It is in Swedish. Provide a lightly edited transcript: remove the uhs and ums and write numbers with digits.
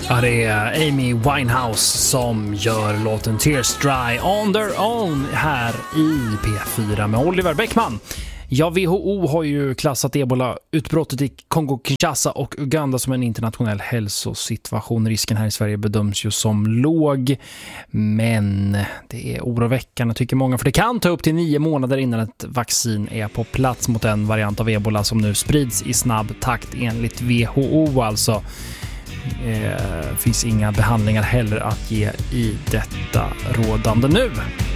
Ja, det är Amy Winehouse som gör låten Tears Dry on their own här i P4 med Oliver Bäckman. Ja, WHO har ju klassat ebola-utbrottet i Kongo-Kinshasa och Uganda som en internationell hälsosituation. Risken här i Sverige bedöms ju som låg, men det är oroväckande tycker många, för det kan ta upp till 9 månader innan ett vaccin är på plats mot en variant av ebola som nu sprids i snabb takt enligt WHO alltså. Finns inga behandlingar heller att ge i detta rådande nu.